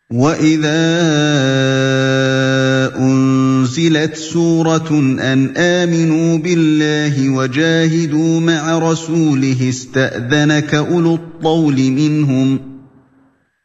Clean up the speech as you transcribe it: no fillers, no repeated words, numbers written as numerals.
وَإِذَا أُنزِلَتْ سُورَةٌ أَنْ آمِنُوا بِاللَّهِ وَجَاهِدُوا مَعَ رَسُولِهِ اسْتَأْذَنَكَ أُولُو الطَّوْلِ مِنْهُمْ ۖ